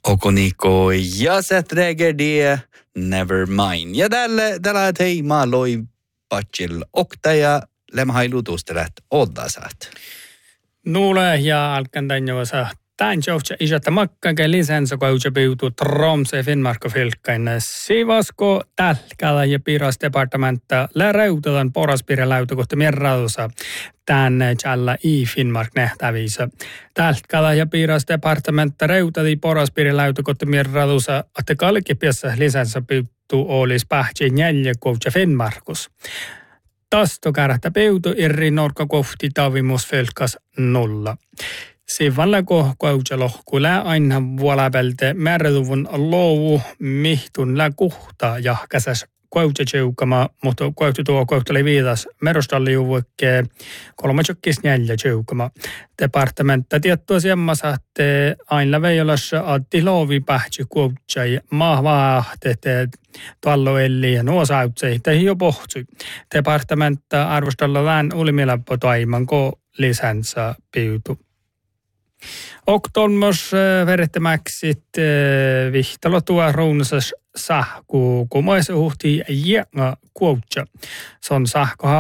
Okoniko ja se tragedie never mind. Ja tällä teemaa loi patsil oktaja lemhailutustelet oddasat. Nuule ja alkan tänjoisa tämän johtaa isätä makkaankin lisänsä, kun uutsa piutuu Tromsø Finnmark-fylkkäin. Sivasko tälkällä ja piirasdepartementa läräytetään poraspiiriläytä kohta mierrausa tämän tjällä i Finnmark nähtävissä. Tälkällä ja piirasdepartementa räytäti poraspiiriläytä kohta mierrausa, että kalkipiassa lisänsä piutuu olisi pähti 4 kohta Finnmarkus. Tasto kärähtä piutu irri norka kohti tavimusfylkas 0. Sivalla kohkaujalohkulla aina vuolapelte määrätuvun lovu mihtun kuhta jahkäsäs koutjajeukama, mutta koutali viitas merostalliuvukke 3.4 jeukama. Departementa tietoa semmassa, että aina veijolassa atti lovi pähtsi koutjai maahvaahtet tuolloelli ja nuosautsei tehi jo pohtsui. Departementa arvostalla lään ulimilappo taimanko lisänsä piutu. Oktonmos verrettemäksit vihtalo tuo ruunasas sähku, kun maissa huhti jängä kuotsa. Se on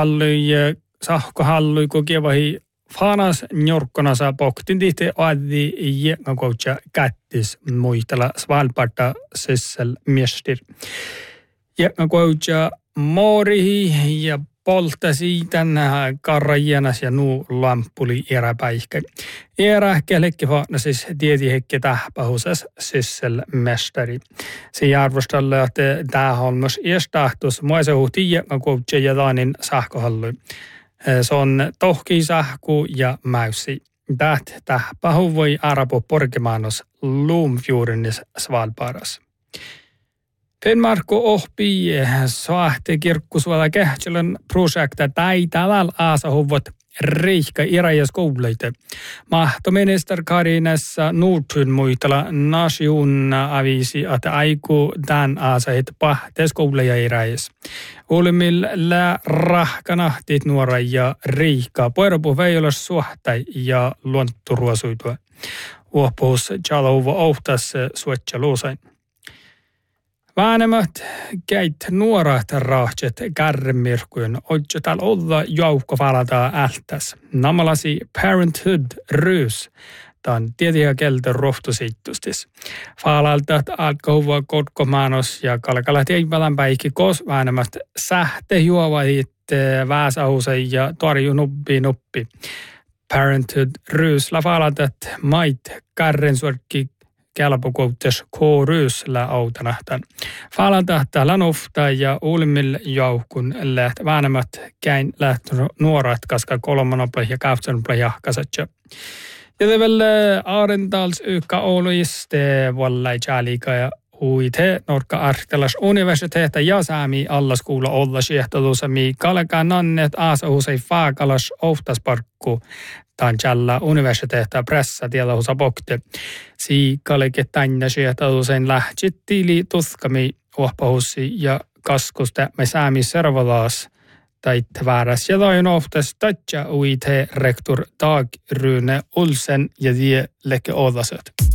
sähköhallui, kun kievahi fanas njorkkonasa poktin tihti addi jängä kuotsa kättis muistella Svalbarda sissel miestir. Jängä kuotsa moorihi ja polttasi tänä karrajenas ja nuu lampuli eräpäihkä. Erähkelekki vaatna siis tietihekke tähpähusas sissel mestari. Se arvostalla, että tähholmos iestahtus muissa huhti jäkkäkoutse ja taanin sähköhallui. Se on tohki sähku ja mäysi. Tähpähu voi arapo porkemaanos luumfjuurinis Svalbaras. Finnmarko ohpii soahti kirkkusuola kähtsilön projekta tai tällä aasahuvot riikka irajaskouleita. Mahtominister Karinessa Nordtun muistella Nation avisi, että aiku tämän aasahit pahteskouleja irajas. Ulimilla rahkanahtit nuora ja riikka poirapu veijolas suhtai ja luonturuosuitua. Uopuus jalauva ohtas suotja luusain. Väänämät käit nuorat rahtset kärremirkujen oitjo täällä olla joukko valataan ältäs. Namalasi Parenthood ryys. Tämän tietiä keltä rohtusittustis. Faalalta alkohuvua kotkomaanos ja kalkalat ei välän päikki kos väänämät sähte juovait vääsahusei ja torju nuppi. Parenthood ryys la faalalta mait kärrensuorkki kelpokoutes koorysla autanahtan. Faalantahtaa lanufta ja ulmil joukun läht väänämät käin läht nuorat, koska 3 ja 8 jahkasatja. Ja tevel Arendals ykka oluiste vallai tjälika ja uite Norka Artelas universiteetta ja saami allaskuulla olla siehtotuusa mi kalekaan nannet aasahusei faakalas oftasparkku. Tämän universiteetta pressa tiedähusa pokte. Siikkaleke tänne siehtotuusen lähtsittiili tuskami ohpahussi ja kaskusta me saami servalaas taitte vääräs. Ja toin oftas tatja uite rektor Dag Rune Olsen ja die leke odaset.